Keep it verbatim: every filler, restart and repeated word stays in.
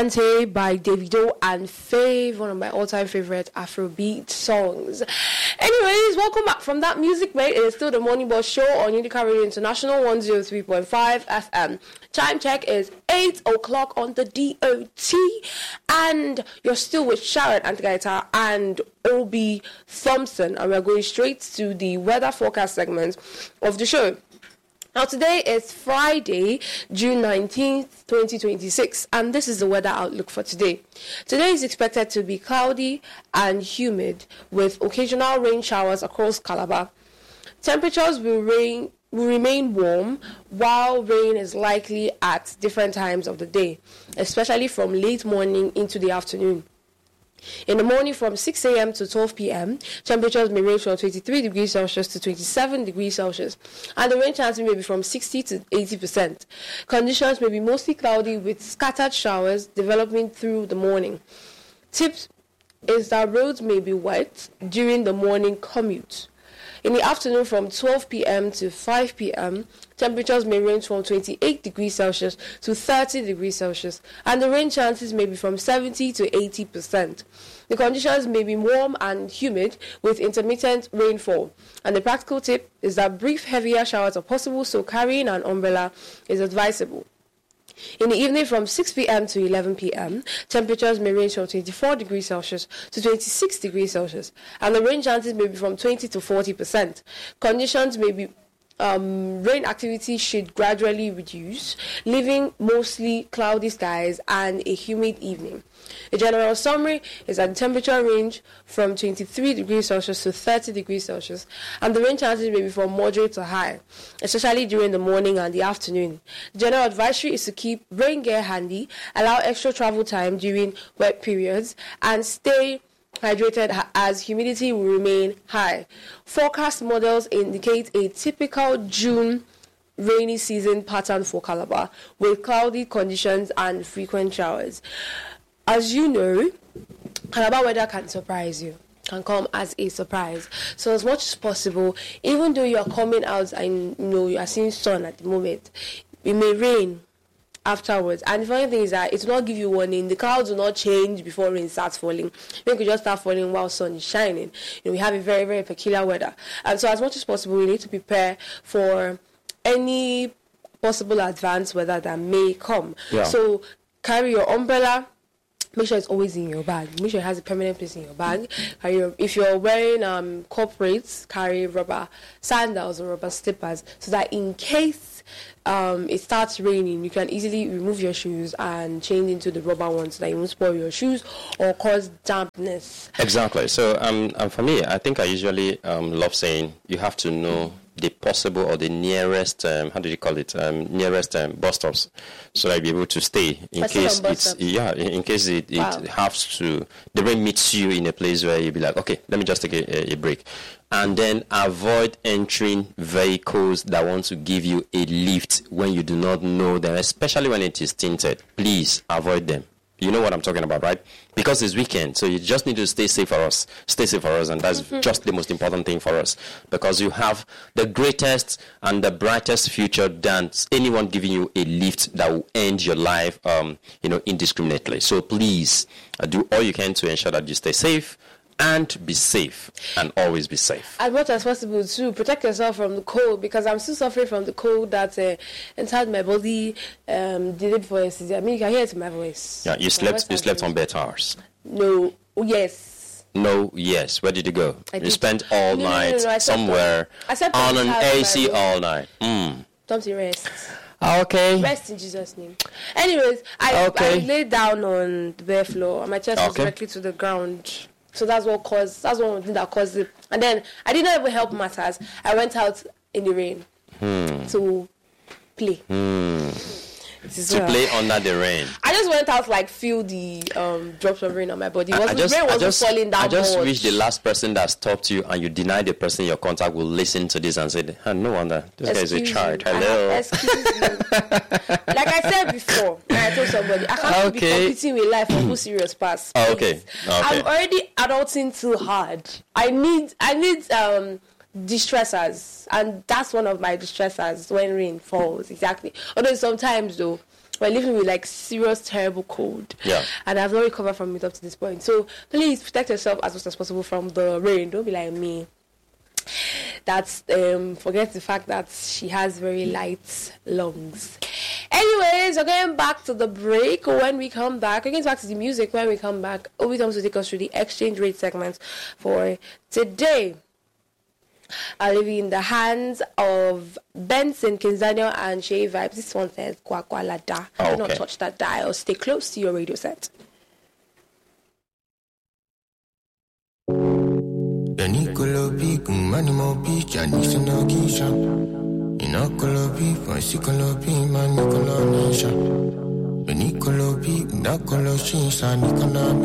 Ante by Davido and Fave, one of my all-time favorite Afrobeat songs. Anyways, welcome back from that music break. It is still the Morning Boss Show on Unica Radio International one oh three point five F M. Time check is eight o'clock on the D O T, and you're still with Sharon Antigaita and Obi Thompson, and we're going straight to the weather forecast segment of the show. Now, today is Friday, June nineteenth, twenty twenty-six, and this is the weather outlook for today. Today is expected to be cloudy and humid with occasional rain showers across Calabar. Temperatures will, rain, will remain warm, while rain is likely at different times of the day, especially from late morning into the afternoon. In the morning from six a.m. to twelve p.m., temperatures may range from twenty-three degrees Celsius to twenty-seven degrees Celsius, and the rain chances may be from sixty to eighty percent. Conditions may be mostly cloudy with scattered showers developing through the morning. Tips is that roads may be wet during the morning commute. In the afternoon from twelve p.m. to five p.m., temperatures may range from twenty-eight degrees Celsius to thirty degrees Celsius, and the rain chances may be from seventy to eighty percent. The conditions may be warm and humid with intermittent rainfall, and the practical tip is that brief heavier showers are possible, so carrying an umbrella is advisable. In the evening from six p.m. to eleven p.m., temperatures may range from twenty-four degrees Celsius to twenty-six degrees Celsius, and the rain chances may be from twenty to forty percent. Conditions may be Um, rain activity should gradually reduce, leaving mostly cloudy skies and a humid evening. A general summary is that the temperature range from twenty-three degrees Celsius to thirty degrees Celsius, and the rain chances may be from moderate to high, especially during the morning and the afternoon. General advisory is to keep rain gear handy, allow extra travel time during wet periods, and stay hydrated as humidity will remain high. Forecast models indicate a typical June rainy season pattern for Calabar with cloudy conditions and frequent showers. As you know, Calabar weather can surprise you, can come as a surprise. So as much as possible, even though you are coming out and you know you are seeing sun at the moment, it may rain afterwards. And the funny thing is that it will not give you warning. The clouds will not change before rain starts falling. They could just start falling while sun is shining. You know, we have a very, very peculiar weather. And so as much as possible, we need to prepare for any possible advanced weather that may come. Yeah. So carry your umbrella. Make sure it's always in your bag. Make sure it has a permanent place in your bag. Carry your, if you're wearing um, corporates, carry rubber sandals or rubber slippers so that in case um, it starts raining, you can easily remove your shoes and change into the rubber ones so that you won't spoil your shoes or cause dampness. Exactly. So um, and for me, I think I usually um, love saying you have to know the possible or the nearest, um, how do you call it, um, nearest um, bus stops, so that you'll be able to stay in case it's, stops. yeah, in, in case it, wow. it has to, the rain meets you in a place where you'll be like, okay, let me just take a, a break. And then avoid entering vehicles that want to give you a lift when you do not know them, especially when it is tinted. Please avoid them. You know what I'm talking about, right? Because it's weekend, so you just need to stay safe for us. Stay safe for us, and that's mm-hmm. just the most important thing for us. Because you have the greatest and the brightest future than anyone giving you a lift that will end your life, um, you know, indiscriminately. So please uh, do all you can to ensure that you stay safe and be safe, and always be safe. As much as possible to protect yourself from the cold, because I'm still suffering from the cold that uh, entered my body um, the day before yesterday. I mean, you can hear it in my voice. Yeah, you slept. You slept on bed hours. No. Oh, yes. No. Yes. Where did you go? I you did. spent all no, night no, no, no, somewhere on, on an A C all night. Mm. Don't you rest? Okay. Rest in Jesus' name. Anyways, I, okay. I laid down on the bare floor, and my chest okay. was directly to the ground. So that's what caused, that's one thing that caused it. And then I did not even help matters. I went out in the rain hmm. to play. Hmm. To well. play under the rain. I just went out like feel the um, drops of rain on my body. It was, I just, rain wasn't I just, falling down. I just much. wish the last person that stopped you and you denied the person your contact will listen to this and say, oh, no wonder this guy is a child. Hello. I, excuse me. Like I said before, I told somebody I can't okay. be competing with life for full serious pass. Oh, okay. okay. I'm already adulting too hard. I need I need um distressors, and that's one of my distressors when rain falls. Exactly. Although sometimes though we're living with like serious, terrible cold. Yeah. And I've not recovered from it up to this point. So please protect yourself as much as possible from the rain. Don't be like me. That's um forget the fact that she has very light lungs. Anyways, we're going back to the break. When we come back, we're going back to the music. When we come back, Obi comes to take us through the exchange rate segment for today. I'll leave you in the hands of Benson, Kings Daniel, and Shay Vibes. This one says Kwa Kwa La Da. Oh, Do not okay. touch that dial. Stay close to your radio set. Nicolo Beak, Money Mo Beach, and Nissan Gisha. Inocolo Beak, Nicolo Beak, Manicolo Nisha. Nicolo Beak, Nacolo Shinsa, Nicola.